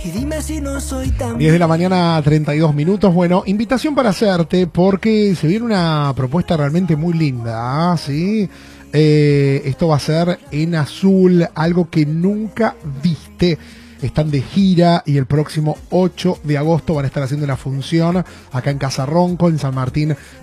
Y dime si no soy tan... 10 de la mañana, 32 minutos. Bueno, invitación para hacerte porque se viene una propuesta realmente muy linda, ¿sí? Esto va a ser en Azul, algo que nunca viste. Están de gira y el próximo 8 de agosto van a estar haciendo una función acá en Casa Ronco, en San Martín